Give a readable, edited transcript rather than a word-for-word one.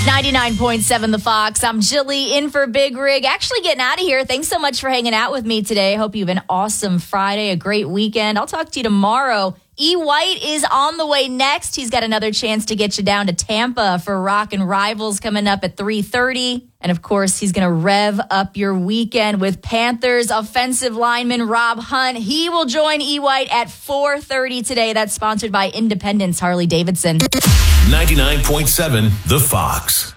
99.7 The Fox. I'm Jilly in for Big Rig. Actually getting out of here. Thanks so much for hanging out with me today. I hope you have an awesome Friday, a great weekend. I'll talk to you tomorrow. E. White is on the way next. He's got another chance to get you down to Tampa for Rockin' Rivals coming up at 3:30. And of course, he's going to rev up your weekend with Panthers offensive lineman Rob Hunt. He will join E. White at 4:30 today. That's sponsored by Independence Harley Davidson. 99.7 The Fox.